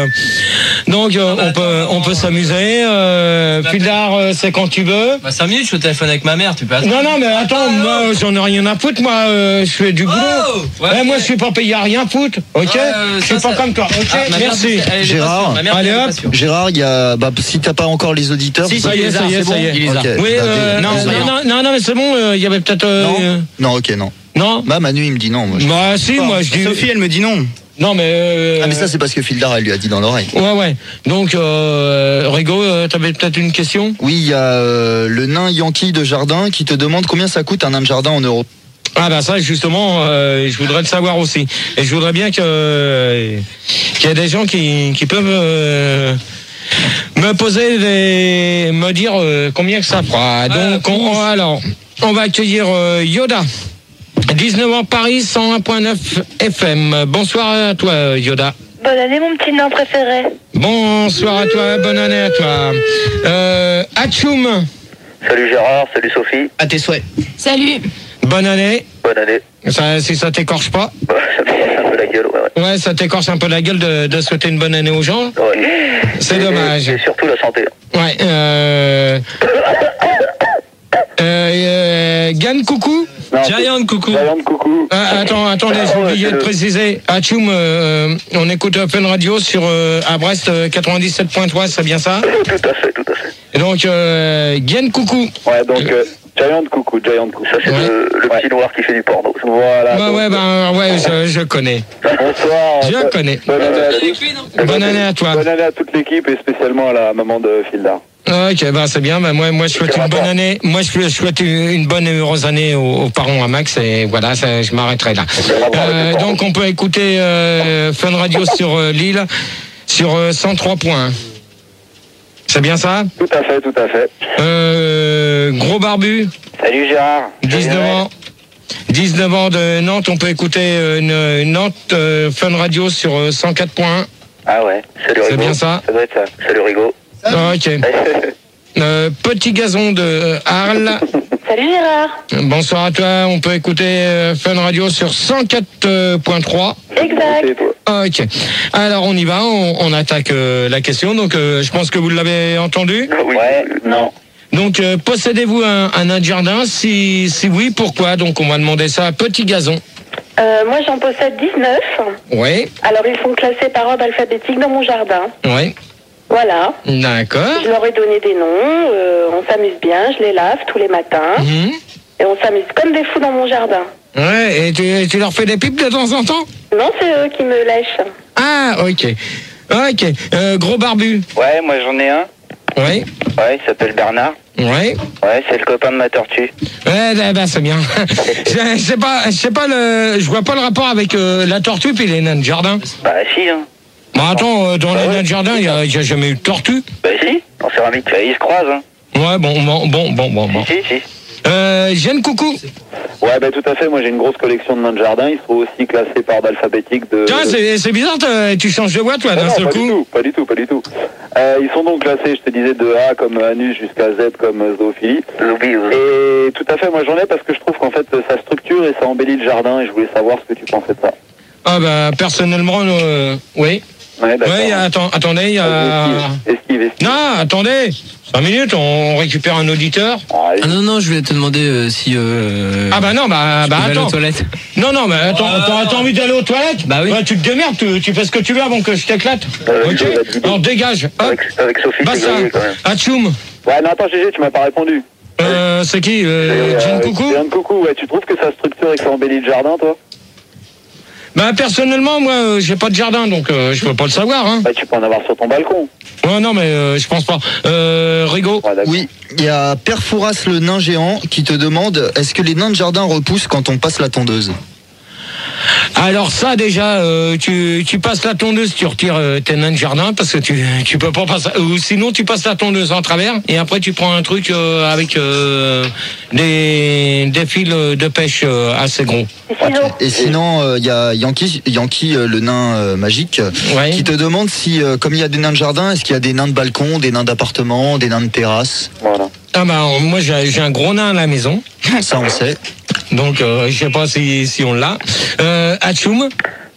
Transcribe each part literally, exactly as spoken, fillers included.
euh, donc euh, on peut on peut s'amuser. Euh, Fildar, euh, c'est quand tu veux. Bah cinq minutes, je suis au téléphone avec ma mère, tu peux attendre. Non non mais attends, moi j'en ai rien à foutre, moi euh, je fais du boulot. Oh ouais, ouais, ouais. moi je suis pas payé à rien foutre, ok. Ouais, euh, je suis ça, pas ça... comme toi, ok. Ah, merci. Mère, elle, Gérard, allez hop. Gérard, il y a, bah, si t'as pas encore les auditeurs, Si, ça y est, ça y est, ça y est. Il les a. Okay. Oui, euh, non, non, non, non, non, mais c'est bon. Il euh, y avait peut-être. Euh, non. non, ok, non. Non. Bah Manu, il me dit non. Moi, je bah si, moi je dis. Sophie, elle me dit non. Non, mais. Euh, ah, mais ça, c'est parce que Fildar, elle lui a dit dans l'oreille. Ouais, ouais. Donc, euh, Rigo, euh, t'avais peut-être une question? Oui, il y a euh, le nain Yankee de jardin qui te demande combien ça coûte un nain de jardin en euros. Ah bah ça justement, euh, je voudrais le savoir aussi. Et je voudrais bien que euh, qu'il y ait des gens qui, qui peuvent euh, me poser des, me dire euh, combien que ça fera. Donc on, alors on va accueillir euh, Yoda. dix-neuf ans Paris, cent un virgule neuf F M. Bonsoir à toi Yoda. Bonne année mon petit nain préféré. Bonsoir à toi, bonne année à toi. Euh, Atchoum. Salut Gérard, salut Sophie. À tes souhaits. Salut. Bonne année. Bonne année. Ça, si ça t'écorche pas. Bah, ça m'écorche un peu la gueule, ouais. Ouais, ouais ça t'écorche un peu la gueule de, de souhaiter une bonne année aux gens. Ouais. C'est dommage. Et surtout la santé. Ouais. Euh... euh, euh Gan coucou. Giant coucou. Giant coucou. Ah, attends, attendez, j'ai oublié de préciser. Atchoum, euh, on écoute Fun Radio sur euh, à Brest euh, quatre-vingt-dix-sept point trois, c'est bien ça? Tout à fait, tout à fait. Et donc, euh, Gan coucou. Ouais, donc euh, Giant coucou, Giant coucou. Ça c'est ouais. le, le ouais. petit noir qui fait du porno. Voilà. Bah, ouais, ben ouais, je, je connais. Bonsoir. Je connais. Bonne année à tous. Bonne année à toi. Bonne année à toute l'équipe et spécialement à la maman de Fildar. Ok, bah c'est bien. Bah moi, moi, je souhaite une bonne année. Moi, je souhaite une bonne et heureuse année aux, aux parents à Max. Et voilà, ça, je m'arrêterai là. Euh, donc, on peut écouter euh, Fun Radio sur euh, Lille, sur euh, cent trois points. C'est bien ça? Tout à fait, tout à fait. Euh, gros barbu. Salut Gérard. dix-neuf ans. dix-neuf ans de Nantes. On peut écouter une, une Nantes euh, Fun Radio sur euh, cent quatre point un. Ah ouais. Salut Rigo. C'est bien ça? Ça doit être ça. Salut Rigo. Ok. Euh, petit gazon de euh, Arles. Salut Gérard. Bonsoir à toi. On peut écouter euh, Fun Radio sur cent quatre point trois. Exact. Ok. Alors on y va. On, on attaque euh, la question. Donc euh, je pense que vous l'avez entendu. Oui. Ouais. Non. Donc euh, possédez-vous un, un nain de jardin? Si si oui, pourquoi? Donc on va demander ça à Petit Gazon. Euh, moi j'en possède dix-neuf. Oui. Alors ils sont classés par ordre alphabétique dans mon jardin. Oui. Voilà. D'accord. Je leur ai donné des noms, euh, on s'amuse bien, je les lave tous les matins. Mmh. Et on s'amuse comme des fous dans mon jardin. Ouais, et tu, tu leur fais des pipes de temps en temps? Non, c'est eux qui me lèchent. Ah, ok. Ok. Euh, gros barbu. Ouais, moi j'en ai un. Oui. Ouais, il s'appelle Bernard. Oui. Ouais, c'est le copain de ma tortue. Ouais, bah, bah c'est bien. je sais pas, je sais pas le, je vois pas le rapport avec euh, la tortue puis les nains de jardin. Bah si, hein. Bah attends, euh, dans bah, les nains ouais. de jardin, il y a, y a jamais eu de tortue. Bah si, en céramique, ils se croisent, hein. Ouais, bon, bon, bon, bon, bon. bon. Si, si, si. Euh, Jeanne coucou. Ouais, bah tout à fait, moi j'ai une grosse collection de nains de jardin, ils sont aussi classés par ordre alphabétique de... Tiens, c'est, c'est bizarre, tu changes de voix toi d'un seul pas coup. Du tout, pas du tout, pas du tout. Euh, ils sont donc classés, je te disais, de A comme Anus jusqu'à Z comme zoophilie. Et tout à fait, moi j'en ai parce que je trouve qu'en fait ça structure et ça embellit le jardin et je voulais savoir ce que tu pensais de ça. Ah bah personnellement, euh, oui. Ouais, d'accord. Ouais, attends, attendez, il y a... Esquive, esquive. Non, attendez, cinq minutes, on récupère un auditeur. Ah, ah non, non, je voulais te demander euh, si... Euh, ah bah non, bah, bah attends. Aux toilettes. Non, non, mais attends, oh. t'as, t'as envie d'aller aux toilettes? Bah oui. Bah, tu te démerdes, tu, tu fais ce que tu veux avant que je t'éclate. Euh, ok, alors dégage. Avec, avec Sophie, c'est grillé quand même. Atchoum. Ouais, non, attends, Gégé, tu m'as pas répondu. Euh, c'est qui euh, Jeanne Coucou Jeanne Coucou, ouais, tu trouves que ça structure et que ça embellit le jardin, toi? Bah personnellement, moi, euh, j'ai pas de jardin, donc euh, je peux pas le savoir. Hein. Bah tu peux en avoir sur ton balcon. Ouais, non, mais euh, je pense pas. Euh, Rigo. Ouais, oui, il y a Père Fouras le nain géant qui te demande est-ce que les nains de jardin repoussent quand on passe la tondeuse? Alors ça déjà, euh, tu, tu passes la tondeuse, tu retires euh, tes nains de jardin parce que tu tu peux pas passer. Ou sinon tu passes la tondeuse en travers et après tu prends un truc euh, avec euh, des des fils de pêche euh, assez gros. Et sinon il euh, y a Yankee, Yankee euh, le nain euh, magique, ouais. qui te demande si euh, comme il y a des nains de jardin, est-ce qu'il y a des nains de balcon, des nains d'appartement, des nains de terrasse? Voilà. Ah bah moi j'ai, j'ai un gros nain à la maison. Ça on sait. Donc euh, je sais pas si si on l'a. Euh, Atchoum.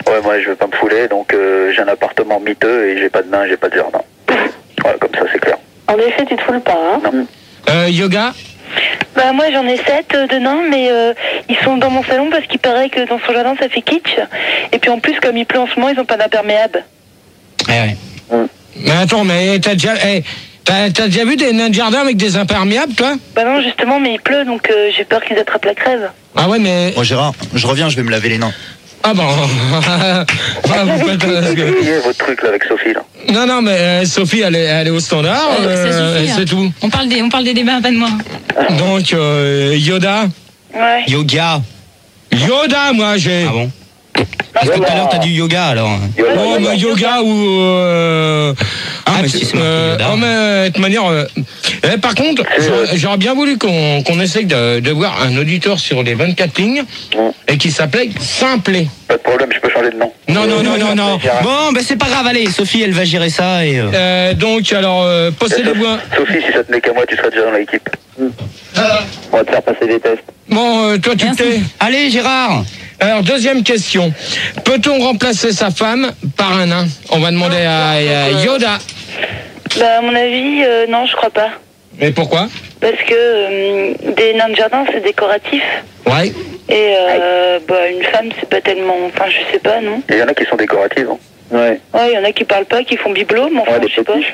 Ouais, moi je veux pas me fouler, donc euh, j'ai un appartement miteux et j'ai pas de nain, j'ai pas de jardin. Voilà, comme ça c'est clair. En effet, tu te foules pas, hein. Non. Euh, yoga? Bah moi j'en ai sept euh, de nains, mais euh, ils sont dans mon salon parce qu'il paraît que dans son jardin ça fait kitsch. Et puis en plus, comme il pleut en ce moment, ils ont pas d'imperméable. Eh ouais. Mm. Mais attends, mais t'as déjà, eh, t'as, t'as déjà vu des nains de jardin avec des imperméables, toi? Bah non, justement, mais il pleut, donc euh, j'ai peur qu'ils attrapent la crève. Ah ouais, mais... Bon, Gérard, je reviens, je vais me laver les nains. Ah bon. Ah, vous faites, euh, que... votre truc là avec Sophie là. Non, non, mais euh, Sophie, elle est, elle est au standard, euh, euh, suffit, c'est hein. tout. On parle des, on parle des débats, pas de moi. Donc, euh, Yoda? Ouais. Yoga. Yoda, moi, j'ai... Ah bon? Parce que tout à l'heure, t'as dit yoga, alors. Yoda, Oh, yoda. mais yoga ou... Euh, Ah, mais si, c'est marqué euh, Yoda. oh, mais de toute manière... euh, eh, par contre, j'aurais, j'aurais bien voulu qu'on, qu'on essaye de, de voir un auditeur sur les vingt-quatre lignes Mmh. et qui s'appelait Simplet. Pas de problème, je peux changer de nom. Non, non, non, non, non. Bon, ben c'est pas grave, allez, Sophie, elle va gérer ça et... euh, Euh, donc, alors, euh, possédez-moi... Sophie, si ça tenait qu'à moi, tu serais déjà dans l'équipe. On va te faire passer des tests. Bon, euh, toi, tu Merci. t'es... Allez, Gérard. Alors, deuxième question. Peut-on remplacer sa femme par un nain? On va demander à, à Yoda. Bah à mon avis, euh, non, je crois pas. Mais pourquoi? Parce que euh, des nains de jardin, c'est décoratif. Ouais. Et euh, bah une femme, c'est pas tellement... Enfin, je sais pas, non. Il y en a qui sont décoratives. Hein. Ouais. Ouais, il y en a qui parlent pas, qui font bibelot, mais enfin, Ouais, des je sais pas. petits.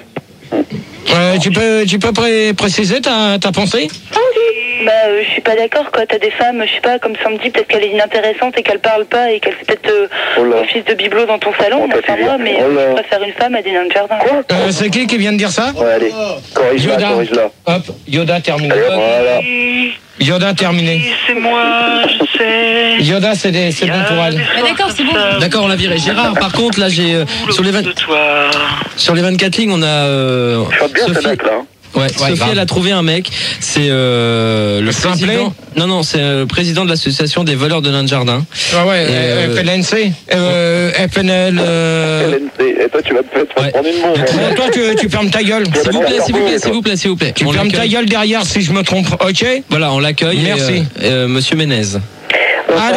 Euh, tu peux, tu peux pré- préciser ta, ta pensée? Bah, euh, je suis pas d'accord, quoi. T'as des femmes, je sais pas, comme samedi, peut-être qu'elle est inintéressante et qu'elle parle pas et qu'elle fait peut-être euh, Oh là. office de bibelot dans ton salon. Oh, Mais enfin, t'as moi, dit- mais oh euh, là. je préfère une femme à des nains de jardin. Euh, c'est qui qui vient de dire ça? Ouais, allez. Corrige-la, Yoda. corrige-la. Hop, Yoda terminé. Allez, voilà. Yoda terminé. C'est moi, je sais. Yoda, c'est, des, c'est bon pour elle. Mais d'accord, c'est bon. D'accord, on l'a viré. Gérard, par contre, là, j'ai... euh, sur, les vingt- De toi. sur les vingt-quatre lignes, on a... euh, Chante bien ce Sophie- mec là. Hein. Ouais, Sophie, grave. elle a trouvé un mec. C'est euh, le Simplet président. Non, non, c'est euh, le président de l'association des voleurs de nains de jardin. Ah ouais, Et, euh, euh, F L N C, euh, F N L. Euh... L N C. Et toi, tu vas te faire Ouais. prendre une bombe. Bon, toi, tu, tu fermes ta gueule. S'il vous plaît, s'il vous plaît, s'il vous plaît, s'il vous plaît. Tu On fermes ta l'accueille. gueule derrière si je me trompe, ok? Voilà, on l'accueille. et, Merci. euh, euh, Monsieur Ménez. Allô?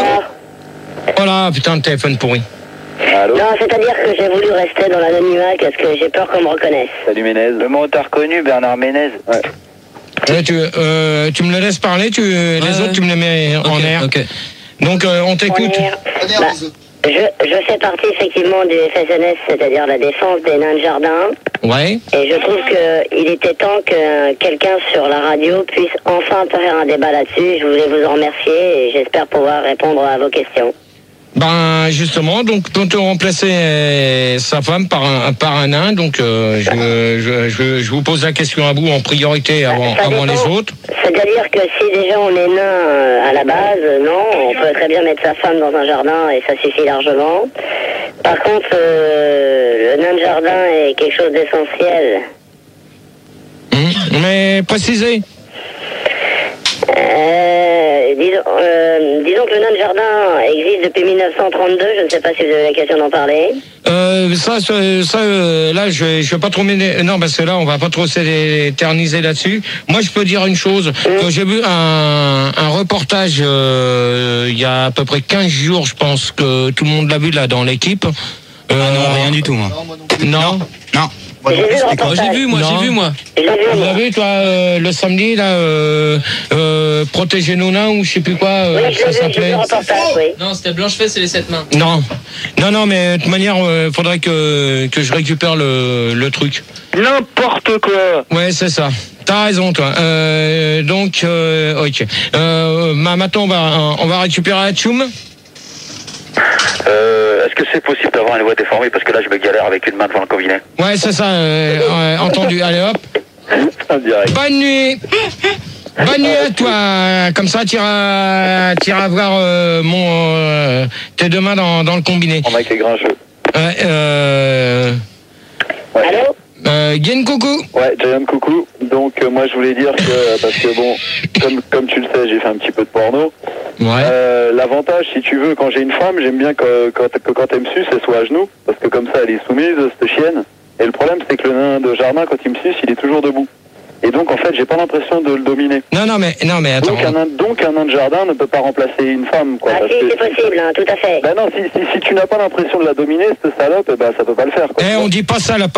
Voilà, putain de téléphone pourri. Allô? Non, c'est-à-dire que j'ai voulu rester dans l'anonymat parce que j'ai peur qu'on me reconnaisse. Salut Ménez. Le mot t'as reconnu, Bernard Ménez. Ouais. Ouais, tu, euh, tu me le laisses parler, tu, les Ouais, autres, tu me les mets en Ok, air. ok. Donc, euh, on t'écoute. Bah, je, je fais partie effectivement du F S N S, c'est-à-dire la défense des nains de jardin. Ouais. Et je trouve qu'il était temps que quelqu'un sur la radio puisse enfin faire un débat là-dessus. Je voulais vous en remercier et j'espère pouvoir répondre à vos questions. Ben justement, donc peut-on remplacer euh, sa femme par un par un nain. Donc euh, je, je, je, je vous pose la question à vous en priorité avant Ça avant les dépend. autres. C'est-à-dire que si déjà on est nain euh, à la base, non, on peut très bien mettre sa femme dans un jardin et ça suffit largement. Par contre, euh, le nain de jardin est quelque chose d'essentiel. Hum, Mais précisez. Euh, disons, euh, disons que le nain de jardin existe depuis mille neuf cent trente-deux, je ne sais pas si vous avez l'occasion d'en parler. Euh, ça, ça, ça, euh, là, je vais, je vais pas trop m'éner- non, parce que là, on va pas trop s'éterniser là-dessus. Moi, je peux dire une chose. Que j'ai vu un, un reportage euh, il y a à peu près quinze jours, je pense que tout le monde l'a vu là dans l'équipe. Euh, Ah non, rien du tout, moi. Non. Non. J'ai vu le Moi, reportage. j'ai vu, moi, Non. j'ai vu, moi. Je l'ai vu, Vous moi. avez vu, toi, euh, le samedi, là, euh, euh, Protéger nos nains, ou je sais plus quoi, euh, Oui, je ça l'ai vu, j'ai vu s'appelait. le reportage, oui. Non, c'était Blanche-Fesse et les sept mains. Non, non, non, mais de toute manière, euh, faudrait que, que je récupère le, le truc. N'importe quoi. Ouais, c'est ça. T'as raison, toi. Euh, donc, euh, ok. Euh, ma- maintenant, on va, on va récupérer la tchoum. Euh, est-ce que c'est possible d'avoir une voix déformée? Parce que là, je me galère avec une main devant le combiné. Ouais, c'est ça. Euh, ouais, entendu. Allez, hop. En direct. Bonne nuit. Bonne nuit à toi. Comme ça, tu iras, tu iras voir euh, mon, euh, tes deux mains dans, dans le combiné. Mon mec est grincheux. Ouais, euh, Allô? euh, Guine, coucou. Ouais, Giant coucou. Donc euh, moi je voulais dire que, parce que bon, comme, comme tu le sais, j'ai fait un petit peu de porno. Ouais. Euh, L'avantage, si tu veux, quand j'ai une femme, j'aime bien que, quand, que quand elle me suce, elle soit à genoux, parce que comme ça elle est soumise, cette chienne. Et le problème, c'est que le nain de jardin, quand il me suce, il est toujours debout. Et donc en fait, j'ai pas l'impression de le dominer. Non, non, mais, non, mais attends. Donc un, nain, donc un nain de jardin ne peut pas remplacer une femme, quoi. Ah si, que... c'est possible, hein, tout à fait. Ben non, si, si, si tu n'as pas l'impression de la dominer, cette salope, ben ça peut pas le faire, quoi. Eh, on dit pas ça, là.